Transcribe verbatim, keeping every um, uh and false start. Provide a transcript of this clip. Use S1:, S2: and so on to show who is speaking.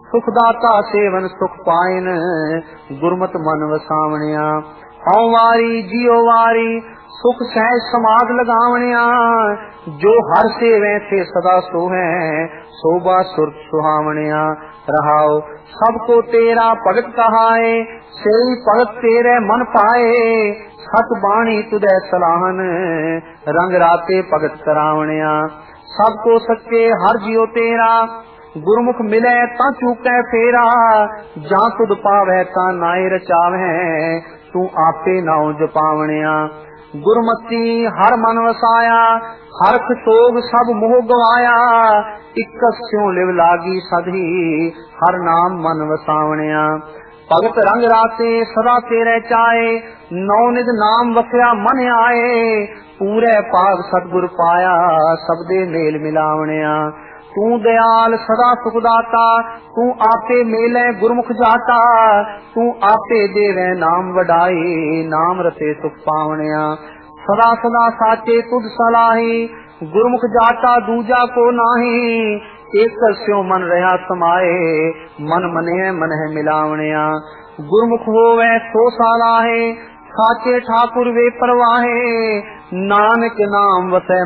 S1: सुख दाता सेवन सुख पाइन गुरमत मन वसावणिया। हौ वारी जियो वारी सुख सहज समाध लगावणिया। जो हर सेवे थे सदा सो है शोभा सुरत सुहावणिया। रहाओ सबको तेरा भगत कहाए सेई भगत तेरे मन पाए। सत बाणी तुदे सलाहन रंग राते भगत करावणिया। सबको सच्चे हर जियो तेरा गुरमुख मिले ता चूकै फेरा। जा तुद पावै ता नाई रचावै तू आपे नाउ जपावणिया। गुरमती हर मन वसाया हरख सोग सब मोह गवाया। इक्कस स्यों लिव लागी सधी हर नाम मन वसावणिया। भगत रंग राते सदा तेरे चाए नौ निध नाम वसया मन आए। पूरे पाग सतगुर पाया सबदे मेल मिलावणिया। तू दयाल सदा सुखदाता तू आपे मेले गुरमुख जाता। तू आपे देवे नाम वडाई नाम रते सुख पावणिया। सदा सदा साचे तुझ सलाही गुरमुख जाता दूजा को नाही। एक स्यों मन रहा समाए मन मने मन है मिलावणिया। गुरमुख होवे सो सालाहे साचे ठाकुर वे परवाहे। नानक नाम वसै